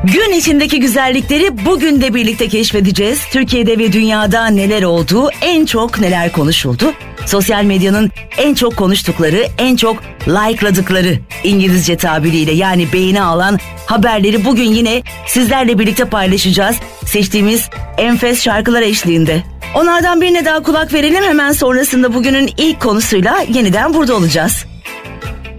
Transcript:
Gün içindeki güzellikleri bugün de birlikte keşfedeceğiz. Türkiye'de ve dünyada neler oldu, en çok neler konuşuldu? Sosyal medyanın en çok konuştukları, en çok like'ladıkları İngilizce tabiriyle yani beğeni alan haberleri bugün yine sizlerle birlikte paylaşacağız. Seçtiğimiz enfes şarkılar eşliğinde. Onlardan birine daha kulak verelim, hemen sonrasında bugünün ilk konusuyla yeniden burada olacağız.